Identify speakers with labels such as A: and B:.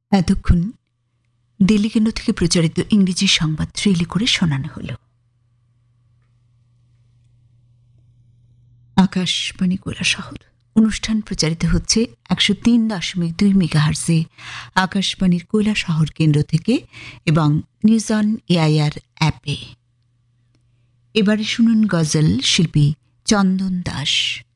A: এতক্ষণ দিল্লি কেন্দ্র থেকে প্রচারিত ইংরেজি সংবাদ রিলে করে শোনানো হল। আকাশবাণী কৈলাসহর অনুষ্ঠান প্রচারিত হচ্ছে 103.2 মেগাহার্জে আকাশবাণীর কৈলাসহর কেন্দ্র থেকে এবং নিউজ অন এআইআর অ্যাপে। এবারে শুনুন গজল শিল্পী চন্দন দাস।